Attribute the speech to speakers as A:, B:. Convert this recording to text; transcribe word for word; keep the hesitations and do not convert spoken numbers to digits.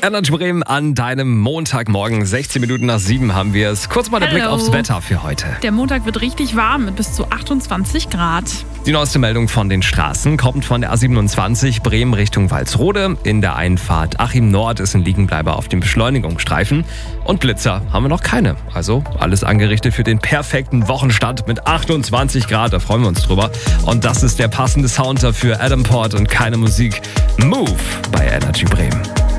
A: Energy Bremen an deinem Montagmorgen. sechzehn Minuten nach sieben haben wir es. Kurz mal der
B: Hello.
A: Blick aufs Wetter für heute.
B: Der Montag wird richtig warm mit bis zu achtundzwanzig Grad.
A: Die neueste Meldung von den Straßen kommt von der A siebenundzwanzig Bremen Richtung Walsrode. In der Einfahrt Achim Nord ist ein Liegenbleiber auf dem Beschleunigungsstreifen. Und Blitzer haben wir noch keine. Also alles angerichtet für den perfekten Wochenstart mit achtundzwanzig Grad. Da freuen wir uns drüber. Und das ist der passende Sound dafür. Adam Port und keine Musik. Move bei Energy Bremen.